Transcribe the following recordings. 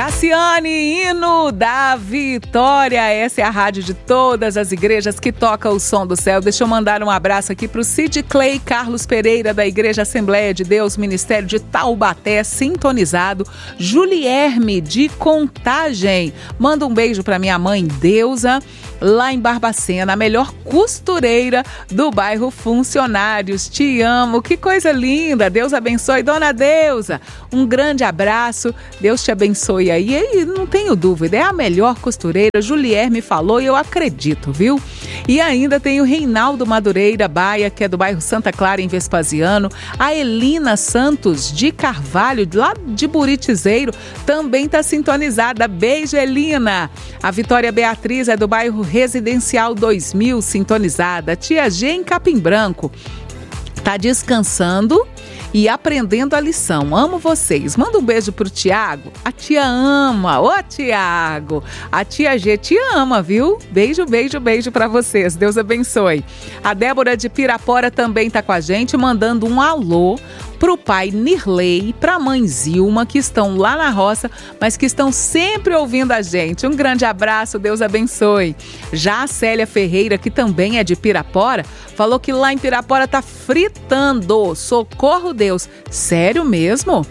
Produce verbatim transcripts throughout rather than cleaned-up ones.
Cassiane, hino da vitória. Essa é a rádio de todas as igrejas que toca o som do céu. Deixa eu mandar um abraço aqui para o Cid Clay Carlos Pereira, da Igreja Assembleia de Deus, Ministério de Taubaté, sintonizado. Julierme, de Contagem. Manda um beijo para minha mãe Deusa, lá em Barbacena, a melhor costureira do bairro Funcionários. Te amo, que coisa linda. Deus abençoe, dona Deusa. Um grande abraço, Deus te abençoe aí. E não tenho dúvida, é a melhor costureira. Julier me falou e eu acredito, viu? E ainda tem o Reinaldo Madureira Baia, que é do bairro Santa Clara, em Vespasiano. A Elina Santos de Carvalho, lá de Buritizeiro, também está sintonizada. Beijo, Elina. A Vitória Beatriz é do bairro Residencial dois mil, sintonizada. Tia G em Capim Branco tá descansando e aprendendo a lição. Amo vocês. Manda um beijo pro Tiago. A tia ama. Ô, Tiago. A tia G te ama, viu? Beijo, beijo, beijo pra vocês. Deus abençoe. A Débora de Pirapora também tá com a gente, mandando um alô pro pai Nirley, pra mãe Zilma, que estão lá na roça, mas que estão sempre ouvindo a gente. Um grande abraço, Deus abençoe. Já a Célia Ferreira, que também é de Pirapora, falou que lá em Pirapora tá fritando. Socorro, Deus. Sério mesmo?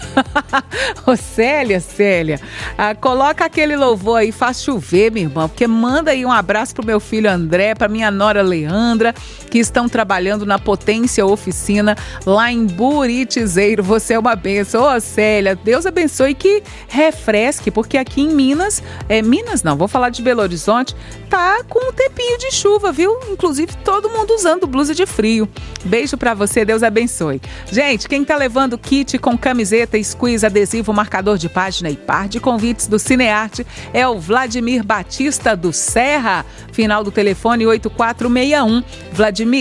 Ô, Célia, Célia, ah, coloca aquele louvor aí, faz chover, minha irmã, porque manda aí um abraço pro meu filho André, pra minha nora Leandra, que estão trabalhando na Potência Oficina, lá em Buritizeiro. Você é uma bênção. Ô, Célia, Deus abençoe, que refresque, porque aqui em Minas, é, Minas não, vou falar de Belo Horizonte, tá com um tempinho de chuva, viu? Inclusive todo mundo usando blusa de frio. Beijo pra você, Deus abençoe. Gente, quem tá levando kit com camiseta, squeeze, adesivo, marcador de página e par de convites do Cinearte é o Vladimir Batista do Serra, final do telefone oito quatro seis um. Vladimir,